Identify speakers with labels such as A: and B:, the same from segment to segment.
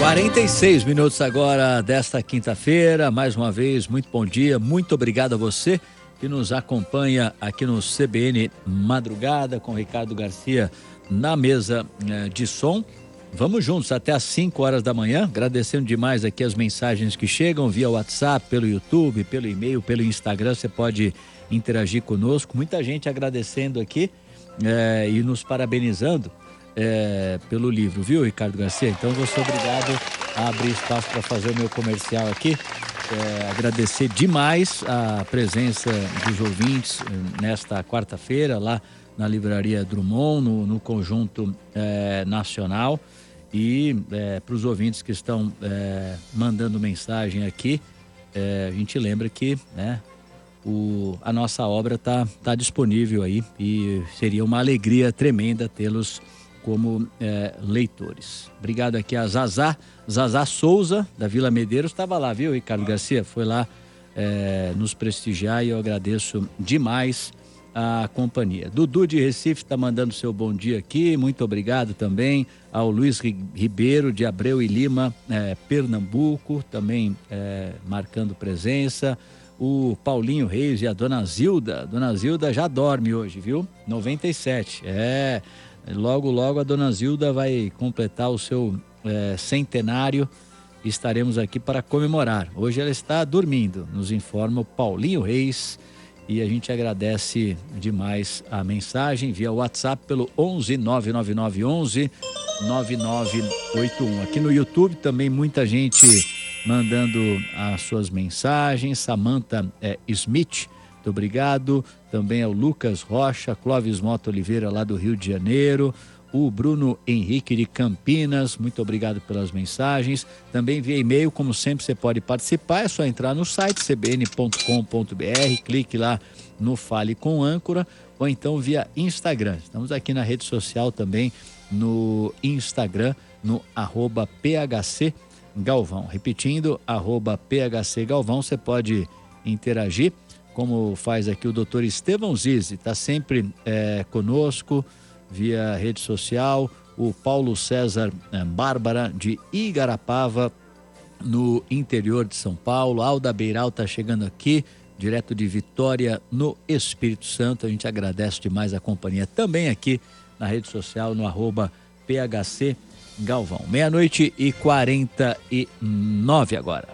A: 46 minutos agora desta quinta-feira. Mais uma vez, muito bom dia, muito obrigado a você que nos acompanha aqui no CBN Madrugada com Ricardo Garcia na mesa de som. Vamos juntos até às 5 horas da manhã, agradecendo demais aqui as mensagens que chegam via WhatsApp, pelo YouTube, pelo e-mail, pelo Instagram. Você pode interagir conosco, muita gente agradecendo aqui e nos parabenizando pelo livro, viu, Ricardo Garcia? Então eu sou obrigado a abrir espaço para fazer o meu comercial aqui. Agradecer demais a presença dos ouvintes nesta quarta-feira lá na Livraria Drummond, no Conjunto Nacional, e para os ouvintes que estão mandando mensagem aqui, a gente lembra que a nossa obra está disponível aí e seria uma alegria tremenda tê-los como leitores. Obrigado aqui a Zazá Souza, da Vila Medeiros, estava lá, viu, Ricardo Garcia? Foi lá nos prestigiar e eu agradeço demais a companhia. Dudu de Recife está mandando seu bom dia aqui, muito obrigado também ao Luiz Ribeiro de Abreu e Lima, Pernambuco, também marcando presença. O Paulinho Reis e a Dona Zilda já dorme hoje, viu? 97, logo a Dona Zilda vai completar o seu centenário e estaremos aqui para comemorar. Hoje ela está dormindo, nos informa o Paulinho Reis, e a gente agradece demais a mensagem via WhatsApp pelo 11 999 11 9981. Aqui no YouTube também muita gente mandando as suas mensagens. Samantha Smith, muito obrigado. Também ao Lucas Rocha, Clóvis Mota Oliveira lá do Rio de Janeiro, o Bruno Henrique de Campinas, muito obrigado pelas mensagens. Também via e-mail, como sempre você pode participar, é só entrar no site cbn.com.br, clique lá no Fale com Âncora, ou então via Instagram. Estamos aqui na rede social também, no Instagram, no @PHC Galvão. Repetindo, @PHC Galvão, você pode interagir, como faz aqui o doutor Estevão Zizi, está sempre conosco via rede social. O Paulo César Bárbara de Igarapava, no interior de São Paulo. Alda Beiral está chegando aqui, direto de Vitória, no Espírito Santo. A gente agradece demais a companhia também aqui na rede social, no @PHC Galvão. 12:49 agora.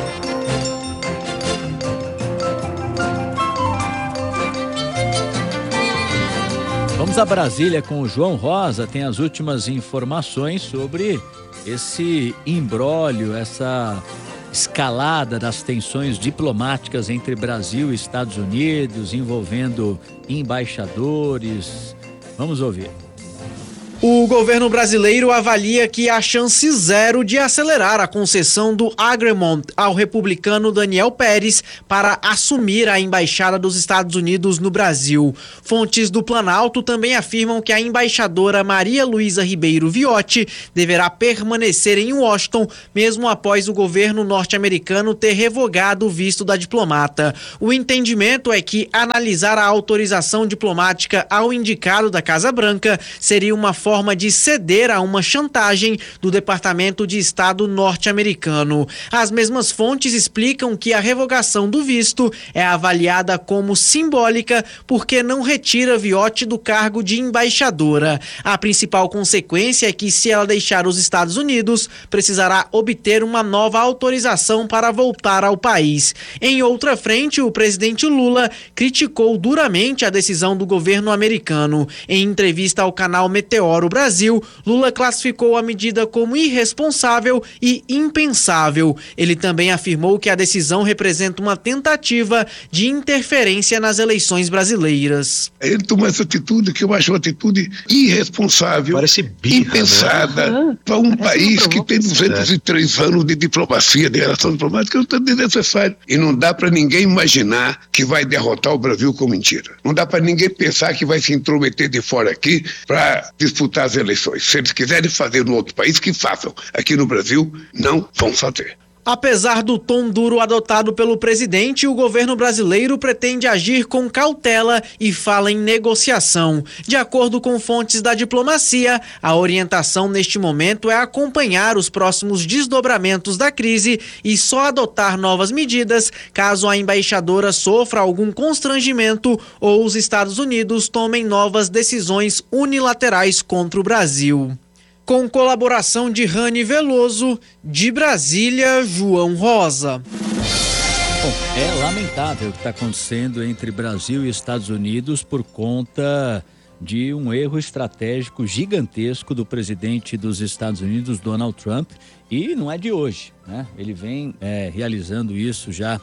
A: Vamos a Brasília com o João Rosa, tem as últimas informações sobre esse imbróglio, essa escalada das tensões diplomáticas entre Brasil e Estados Unidos, envolvendo embaixadores. Vamos ouvir.
B: O governo brasileiro avalia que há chance zero de acelerar a concessão do Agremont ao republicano Daniel Pérez para assumir a embaixada dos Estados Unidos no Brasil. Fontes do Planalto também afirmam que a embaixadora Maria Luísa Ribeiro Viotti deverá permanecer em Washington, mesmo após o governo norte-americano ter revogado o visto da diplomata. O entendimento é que analisar a autorização diplomática ao indicado da Casa Branca seria uma forma de ceder a uma chantagem do Departamento de Estado norte-americano. As mesmas fontes explicam que a revogação do visto é avaliada como simbólica porque não retira Viotti do cargo de embaixadora. A principal consequência é que, se ela deixar os Estados Unidos, precisará obter uma nova autorização para voltar ao país. Em outra frente, o presidente Lula criticou duramente a decisão do governo americano. Em entrevista ao canal Meteoro Brasil, Lula classificou a medida como irresponsável e impensável. Ele também afirmou que a decisão representa uma tentativa de interferência nas eleições brasileiras.
C: Ele tomou essa atitude que eu acho uma atitude irresponsável, impensada, para um país que tem 203 anos de diplomacia, de relação diplomática, é desnecessário. E não dá para ninguém imaginar que vai derrotar o Brasil com mentira. Não dá para ninguém pensar que vai se intrometer de fora aqui para disputar as eleições. Se eles quiserem fazer no outro país, que façam. Aqui no Brasil, não vão fazer.
B: Apesar do tom duro adotado pelo presidente, o governo brasileiro pretende agir com cautela e fala em negociação. De acordo com fontes da diplomacia, a orientação neste momento é acompanhar os próximos desdobramentos da crise e só adotar novas medidas caso a embaixadora sofra algum constrangimento ou os Estados Unidos tomem novas decisões unilaterais contra o Brasil. Com colaboração de Rani Veloso, de Brasília, João Rosa.
A: Bom, é lamentável o que está acontecendo entre Brasil e Estados Unidos por conta de um erro estratégico gigantesco do presidente dos Estados Unidos, Donald Trump, e não é de hoje, né? Ele vem realizando isso já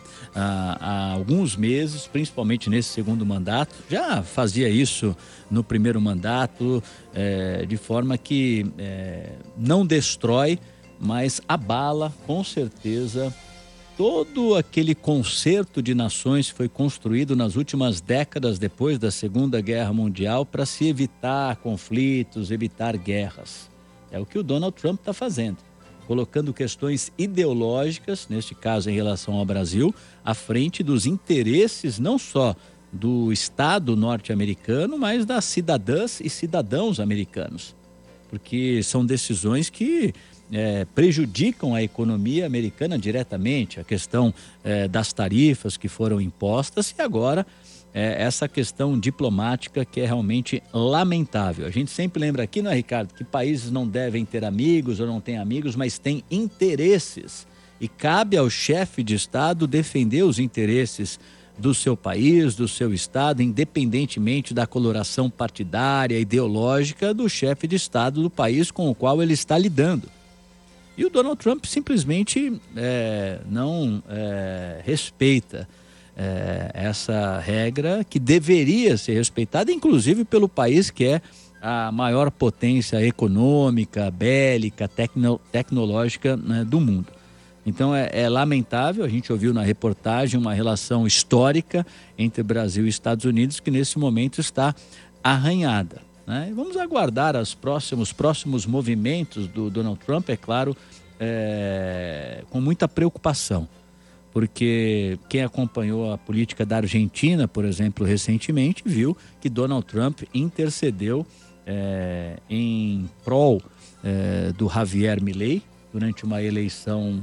A: há alguns meses, principalmente nesse segundo mandato. Já fazia isso no primeiro mandato, de forma que não destrói, mas abala com certeza todo aquele concerto de nações que foi construído nas últimas décadas depois da Segunda Guerra Mundial para se evitar conflitos, evitar guerras. É o que o Donald Trump está fazendo, colocando questões ideológicas, neste caso em relação ao Brasil, à frente dos interesses não só do Estado norte-americano, mas das cidadãs e cidadãos americanos. Porque são decisões que prejudicam a economia americana diretamente, a questão das tarifas que foram impostas e agora essa questão diplomática que é realmente lamentável. A gente sempre lembra aqui, não é, Ricardo, que países não devem ter amigos ou não têm amigos, mas têm interesses e cabe ao chefe de Estado defender os interesses do seu país, do seu Estado, independentemente da coloração partidária, ideológica do chefe de Estado do país com o qual ele está lidando. E o Donald Trump simplesmente não respeita essa regra que deveria ser respeitada, inclusive pelo país que é a maior potência econômica, bélica, tecnológica, né, do mundo. Então é lamentável, a gente ouviu na reportagem uma relação histórica entre Brasil e Estados Unidos que nesse momento está arranhada. E vamos aguardar os próximos movimentos do Donald Trump, é claro, com muita preocupação, porque quem acompanhou a política da Argentina, por exemplo, recentemente, viu que Donald Trump intercedeu em prol do Javier Milei durante uma eleição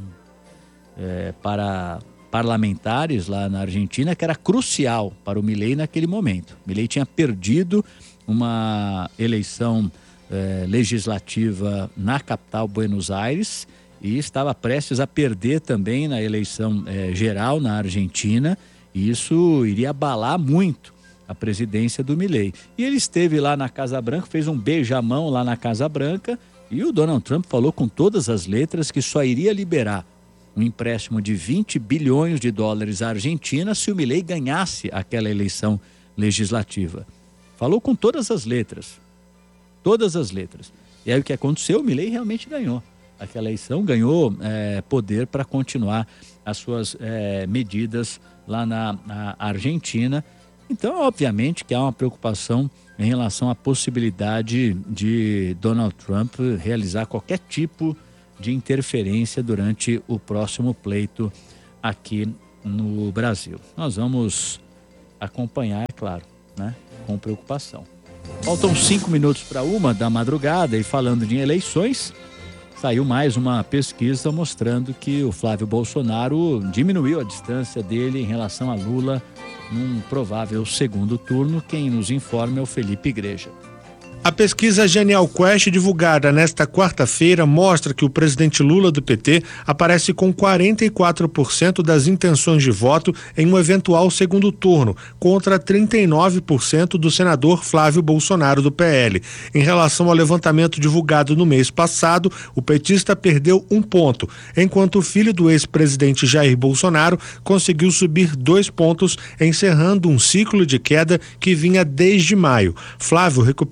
A: para parlamentares lá na Argentina, que era crucial para o Milei naquele momento. Milei tinha perdido uma eleição legislativa na capital Buenos Aires e estava prestes a perder também na eleição geral na Argentina, e isso iria abalar muito a presidência do Milei. E ele esteve lá na Casa Branca, fez um beijamão lá na Casa Branca, e o Donald Trump falou com todas as letras que só iria liberar um empréstimo de 20 bilhões de dólares à Argentina se o Milei ganhasse aquela eleição legislativa. Falou com todas as letras. Todas as letras. E aí o que aconteceu? O Milei realmente ganhou aquela eleição, ganhou poder para continuar as suas medidas lá na Argentina. Então, obviamente que há uma preocupação em relação à possibilidade de Donald Trump realizar qualquer tipo de interferência durante o próximo pleito aqui no Brasil. Nós vamos acompanhar, é claro, né? Com preocupação. Faltam 5 minutos para 1h da madrugada e falando de eleições, saiu mais uma pesquisa mostrando que o Flávio Bolsonaro diminuiu a distância dele em relação a Lula num provável segundo turno. Quem nos informa é o Felipe Igreja.
D: A pesquisa Genial Quest, divulgada nesta quarta-feira, mostra que o presidente Lula do PT aparece com 44% das intenções de voto em um eventual segundo turno, contra 39% do senador Flávio Bolsonaro do PL. Em relação ao levantamento divulgado no mês passado, o petista perdeu 1 ponto, enquanto o filho do ex-presidente Jair Bolsonaro conseguiu subir 2 pontos, encerrando um ciclo de queda que vinha desde maio. Flávio recuperou terreno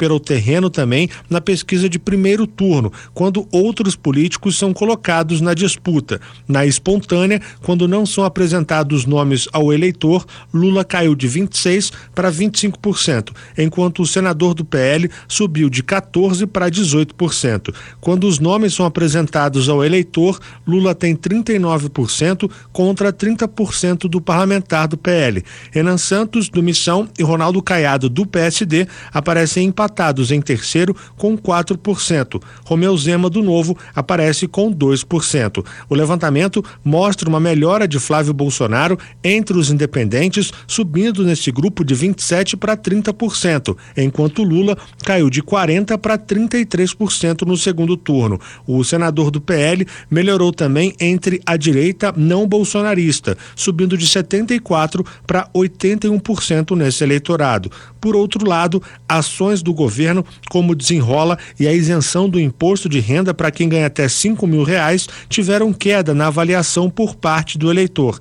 D: terreno também na pesquisa de primeiro turno, quando outros políticos são colocados na disputa. Na espontânea, quando não são apresentados nomes ao eleitor, Lula caiu de 26% para 25%, enquanto o senador do PL subiu de 14% para 18%. Quando os nomes são apresentados ao eleitor, Lula tem 39% contra 30% do parlamentar do PL. Renan Santos, do Missão, e Ronaldo Caiado, do PSD, aparecem empatados em terceiro com 4%. Romeu Zema, do Novo, aparece com 2%. O levantamento mostra uma melhora de Flávio Bolsonaro entre os independentes, subindo nesse grupo de 27% para 30%, enquanto Lula caiu de 40% para 33% no segundo turno. O senador do PL melhorou também entre a direita não bolsonarista, subindo de 74% para 81% nesse eleitorado. Por outro lado, ações do governo, como o Desenrola e a isenção do imposto de renda para quem ganha até R$5.000, tiveram queda na avaliação por parte do eleitor.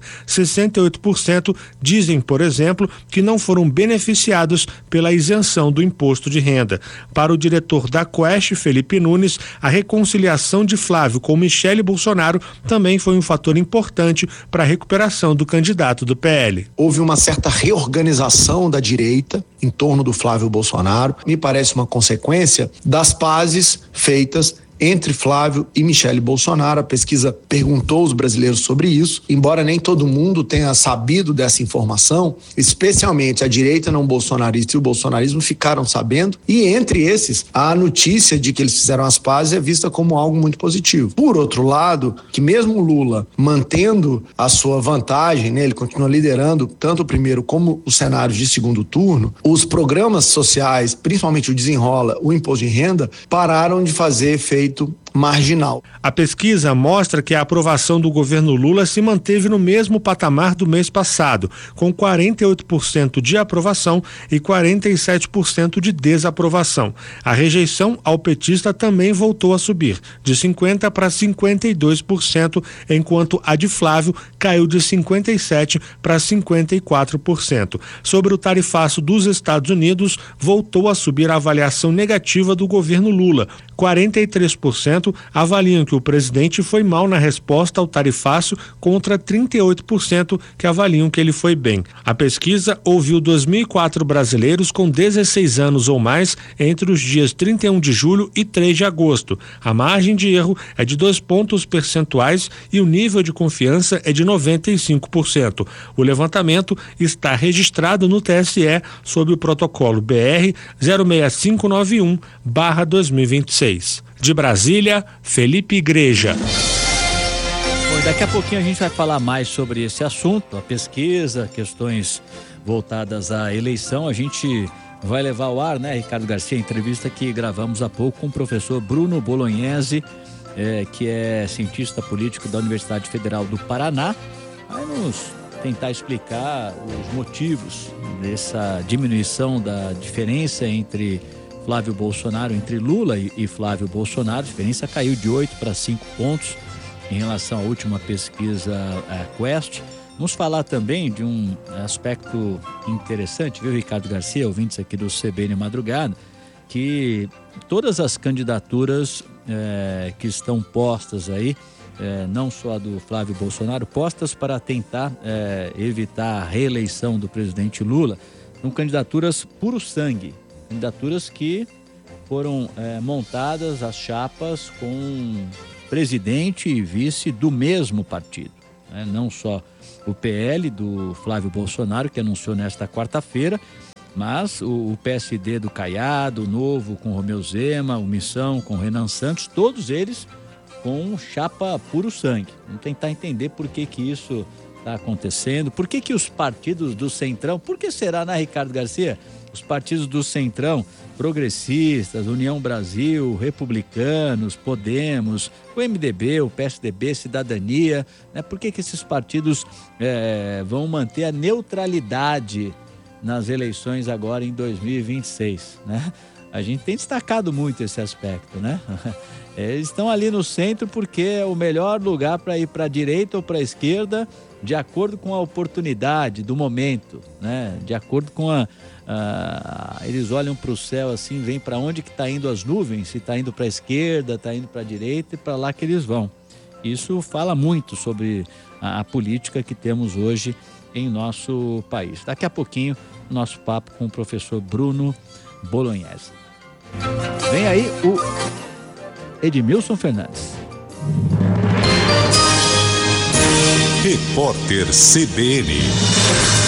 D: 68% dizem, por exemplo, que não foram beneficiados pela isenção do imposto de renda. Para o diretor da Quest, Felipe Nunes, a reconciliação de Flávio com Michele Bolsonaro também foi um fator importante para a recuperação do candidato do PL.
E: Houve uma certa reorganização da direita em torno do Flávio Bolsonaro. Me parece uma consequência das pazes feitas entre Flávio e Michele Bolsonaro. A pesquisa perguntou aos brasileiros sobre isso, embora nem todo mundo tenha sabido dessa informação, especialmente a direita não bolsonarista e o bolsonarismo ficaram sabendo, e entre esses, a notícia de que eles fizeram as pazes é vista como algo muito positivo. Por outro lado, que mesmo Lula mantendo a sua vantagem, né, ele continua liderando tanto o primeiro como os cenários de segundo turno, os programas sociais, principalmente o Desenrola, o imposto de renda, pararam de fazer efeito marginal.
D: A pesquisa mostra que a aprovação do governo Lula se manteve no mesmo patamar do mês passado, com 48% de aprovação e 47% de desaprovação. A rejeição ao petista também voltou a subir, de 50% para 52%, enquanto a de Flávio caiu de 57% para 54%. Sobre o tarifaço dos Estados Unidos, voltou a subir a avaliação negativa do governo Lula. 43% avaliam que o presidente foi mal na resposta ao tarifaço, contra 38% que avaliam que ele foi bem. A pesquisa ouviu 2.004 brasileiros com 16 anos ou mais entre os dias 31 de julho e 3 de agosto. A margem de erro é de 2 pontos percentuais e o nível de confiança é de 95%. O levantamento está registrado no TSE sob o protocolo BR 06591/2026. De Brasília, Felipe Igreja.
A: Bom, daqui a pouquinho a gente vai falar mais sobre esse assunto, a pesquisa, questões voltadas à eleição. A gente vai levar ao ar, né, Ricardo Garcia, a entrevista que gravamos há pouco com o professor Bruno Bolognese, que é cientista político da Universidade Federal do Paraná. Vai nos tentar explicar os motivos dessa diminuição da diferença entre Flávio Bolsonaro, entre Lula e Flávio Bolsonaro. A diferença caiu de 8 para 5 pontos em relação à última pesquisa Quest. Vamos falar também de um aspecto interessante, viu, Ricardo Garcia, ouvintes aqui do CBN Madrugada, que todas as candidaturas que estão postas aí, não só a do Flávio Bolsonaro, postas para tentar evitar a reeleição do presidente Lula, são candidaturas puro sangue. Candidaturas que foram montadas, as chapas, com presidente e vice do mesmo partido, né? Não só o PL do Flávio Bolsonaro, que anunciou nesta quarta-feira, mas o PSD do Caiado, o Novo com Romeu Zema, o Missão com Renan Santos, todos eles com chapa puro sangue. Vamos tentar entender por que isso está acontecendo, por que os partidos do Centrão, por que será, né, Ricardo Garcia? Os partidos do Centrão, progressistas, União Brasil, Republicanos, Podemos, o MDB, o PSDB, Cidadania, né? Por que esses partidos vão manter a neutralidade nas eleições agora em 2026, né? A gente tem destacado muito esse aspecto, né? Eles estão ali no centro porque é o melhor lugar para ir para a direita ou para a esquerda, de acordo com a oportunidade do momento, né? De acordo com eles olham para o céu assim, veem para onde que está indo as nuvens, se está indo para a esquerda, está indo para a direita, e para lá que eles vão. Isso fala muito sobre a política que temos hoje em nosso país. Daqui a pouquinho, nosso papo com o professor Bruno Bolognese. Vem aí o Edmilson Fernandes.
F: Repórter CBN.